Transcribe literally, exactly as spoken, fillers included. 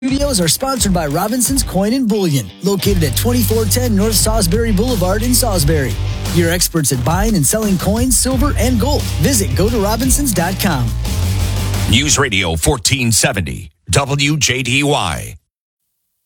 Studios are sponsored by Robinson's Coin and Bullion, located at twenty-four ten North Salisbury Boulevard in Salisbury. Your experts at buying and selling coins, silver, and gold. Visit go to robinsons dot com. News Radio fourteen seventy, W J D Y.